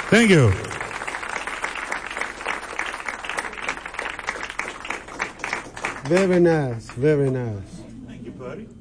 Thank you. Very nice, very nice. Thank you, buddy.